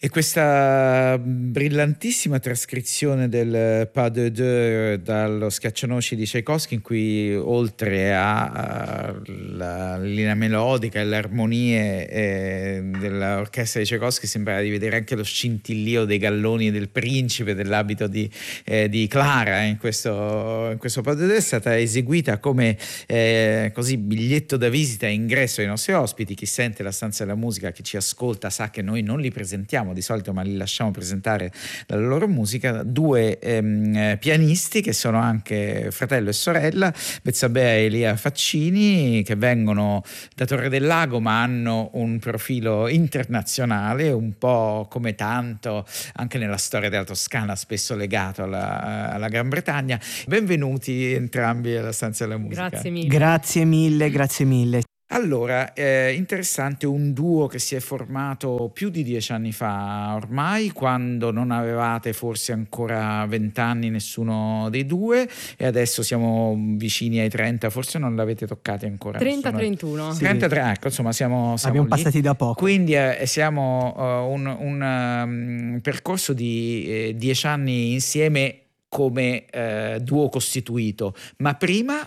E questa brillantissima trascrizione del Pas de deux dallo Schiaccianoci di Tchaikovsky, in cui oltre alla linea melodica e le armonie dell'orchestra di Tchaikovsky sembra di vedere anche lo scintillio dei galloni del principe, dell'abito di Clara in questo Pas de deux. È stata eseguita come così biglietto da visita e ingresso ai nostri ospiti. Chi sente la stanza della musica, chi ci ascolta, sa che noi non li presentiamo di solito, ma li lasciamo presentare la loro musica. Due pianisti che sono anche fratello e sorella, Bezzabea e Elia Faccini, che vengono da Torre del Lago ma hanno un profilo internazionale, un po' come tanto anche nella storia della Toscana, spesso legato alla Gran Bretagna. Benvenuti entrambi alla stanza della musica. Grazie mille. Grazie mille. Allora, interessante, un duo che si è formato più di 10 anni fa ormai, quando non avevate forse ancora 20 anni nessuno dei due, e adesso siamo vicini ai 30, forse non l'avete toccati ancora. 30-31. 33, ecco, insomma siamo abbiamo lì. Passati da poco. Quindi siamo un percorso di 10 anni insieme come duo costituito. Ma prima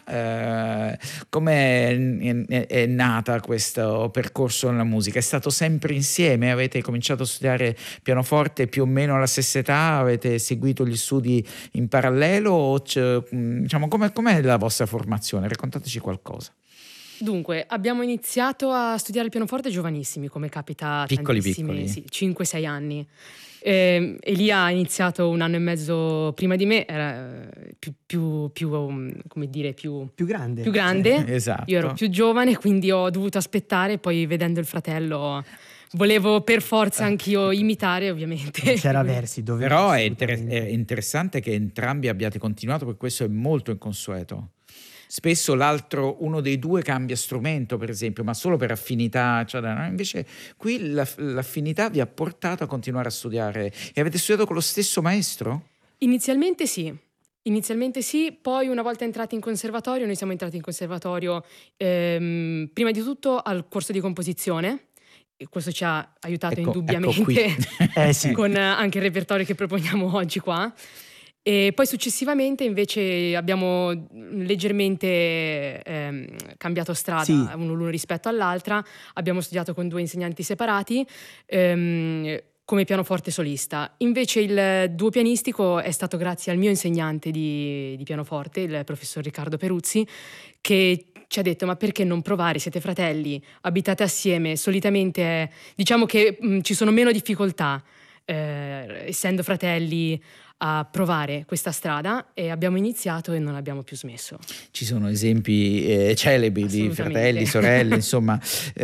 come è nata questo percorso nella musica? È stato sempre insieme? Avete cominciato a studiare pianoforte più o meno alla stessa età? Avete seguito gli studi in parallelo? O diciamo, com'è la vostra formazione? Raccontateci qualcosa. Dunque, abbiamo iniziato a studiare il pianoforte giovanissimi, come capita piccoli, sì, 5-6 anni. Elia ha iniziato 1 anno e mezzo prima di me, era più come dire, più grande. Sì, esatto. Io ero più giovane, quindi ho dovuto aspettare, poi vedendo il fratello volevo per forza anch'io imitare, ovviamente. C'era versi dove. Però è interessante che entrambi abbiate continuato, perché questo è molto inconsueto. Spesso uno dei due cambia strumento, per esempio, ma solo per affinità, eccetera. Invece qui l'affinità vi ha portato a continuare a studiare. E avete studiato con lo stesso maestro? Inizialmente sì, poi una volta entrati in conservatorio, noi siamo entrati in conservatorio prima di tutto al corso di composizione. E questo ci ha aiutato indubbiamente sì. con anche il repertorio che proponiamo oggi qua. E poi successivamente invece abbiamo leggermente cambiato strada, sì, uno rispetto all'altra. Abbiamo studiato con 2 insegnanti separati come pianoforte solista. Invece il duo pianistico è stato grazie al mio insegnante di pianoforte, il professor Riccardo Peruzzi, che ci ha detto: ma perché non provare? Siete fratelli, abitate assieme, solitamente diciamo che ci sono meno difficoltà essendo fratelli a provare questa strada, e abbiamo iniziato e non abbiamo più smesso. Ci sono esempi celebri di fratelli, sorelle, insomma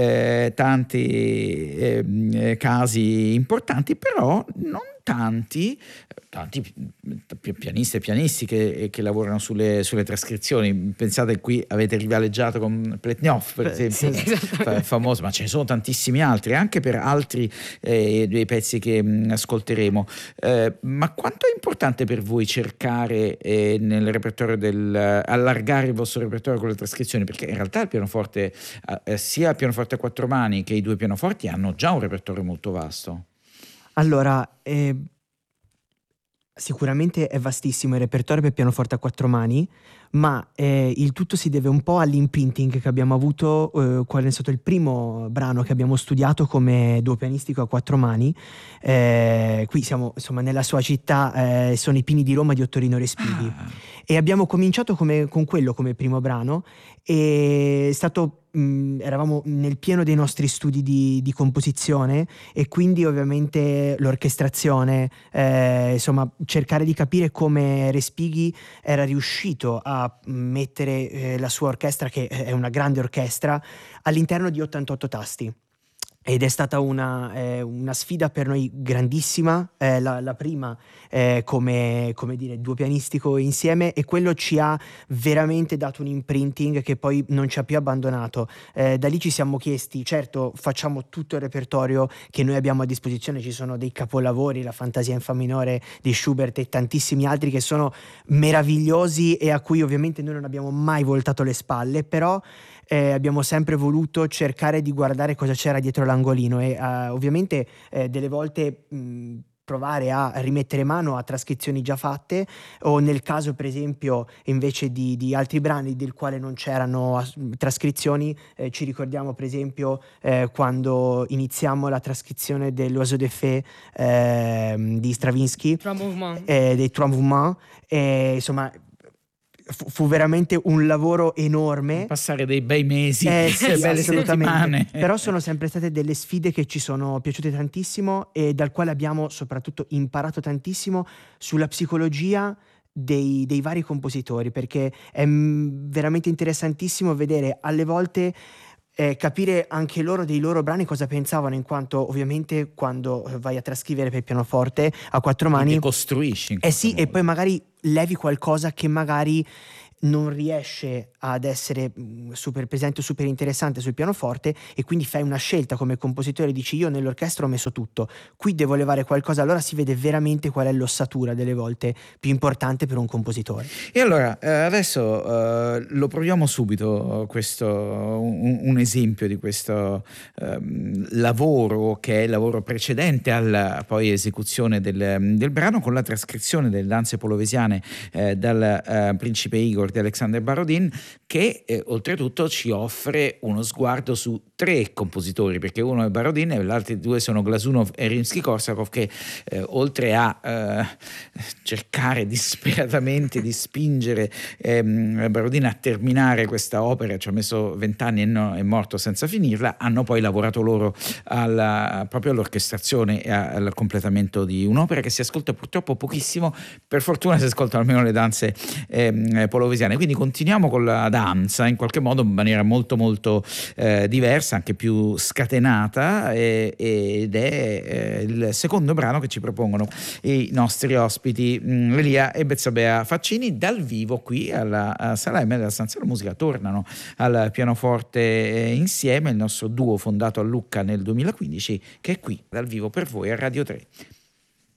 tanti casi importanti, però non tanti pianisti e pianisti che lavorano sulle trascrizioni. Pensate, qui avete rivaleggiato con Pletnyov, per esempio, sì, famoso, ma ce ne sono tantissimi altri, anche per altri dei pezzi che ascolteremo. Ma quanto è importante per voi cercare nel repertorio allargare il vostro repertorio con le trascrizioni? Perché in realtà il pianoforte, sia il pianoforte a 4 mani che i 2 pianoforti, hanno già un repertorio molto vasto. Allora, sicuramente è vastissimo il repertorio per pianoforte a 4 mani, ma il tutto si deve un po' all'imprinting che abbiamo avuto qual è stato il primo brano che abbiamo studiato come duo pianistico a 4 mani. Qui siamo insomma nella sua città, sono i Pini di Roma di Ottorino Respighi. E abbiamo cominciato con quello come primo brano, e è stato eravamo nel pieno dei nostri studi di composizione, e quindi ovviamente l'orchestrazione, insomma cercare di capire come Respighi era riuscito a mettere la sua orchestra, che è una grande orchestra, all'interno di 88 tasti. Ed è stata una sfida per noi grandissima, la prima come dire duo pianistico insieme, e quello ci ha veramente dato un imprinting che poi non ci ha più abbandonato. Da lì ci siamo chiesti: certo, facciamo tutto il repertorio che noi abbiamo a disposizione, ci sono dei capolavori, la Fantasia in Fa minore di Schubert e tantissimi altri che sono meravigliosi e a cui ovviamente noi non abbiamo mai voltato le spalle, però abbiamo sempre voluto cercare di guardare cosa c'era dietro la all'angolino e ovviamente delle volte provare a rimettere mano a trascrizioni già fatte, o nel caso per esempio invece di altri brani del quale non c'erano trascrizioni, ci ricordiamo per esempio quando iniziamo la trascrizione dell'Oiseau de Fée di Stravinsky, dei Trois Mouvements, insomma fu veramente un lavoro enorme. Passare dei bei mesi, sì, belle settimane. Però sono sempre state delle sfide che ci sono piaciute tantissimo e dal quale abbiamo soprattutto imparato tantissimo sulla psicologia dei vari compositori, perché è veramente interessantissimo vedere alle volte capire anche loro dei loro brani cosa pensavano, in quanto ovviamente quando vai a trascrivere per pianoforte a quattro mani costruisci sì, modo. E poi magari levi qualcosa che magari non riesce ad essere super presente o super interessante sul pianoforte, e quindi fai una scelta come compositore, dici io nell'orchestra ho messo tutto, qui devo levare qualcosa, allora si vede veramente qual è l'ossatura delle volte più importante per un compositore. E allora adesso lo proviamo subito, questo un esempio di questo lavoro, che è il lavoro precedente alla poi esecuzione del brano, con la trascrizione delle danze polovesiane dal principe Igor di Alexander Borodin, che oltretutto ci offre uno sguardo su tre compositori, perché uno è Borodin e gli altri due sono Glazunov e Rimsky-Korsakov, che oltre a cercare disperatamente di spingere Borodin a terminare questa opera, ci ha messo 20 anni e è morto senza finirla, hanno poi lavorato loro proprio all'orchestrazione e al completamento di un'opera che si ascolta purtroppo pochissimo. Per fortuna si ascoltano almeno le danze polovesiane. Quindi continuiamo con la danza in qualche modo in maniera molto molto diversa, anche più scatenata, ed è il secondo brano che ci propongono i nostri ospiti Elia e Bezzabea Faccini dal vivo qui alla Sala M della Stanza della Musica. Tornano al pianoforte insieme, il nostro duo fondato a Lucca nel 2015, che è qui dal vivo per voi a Radio 3.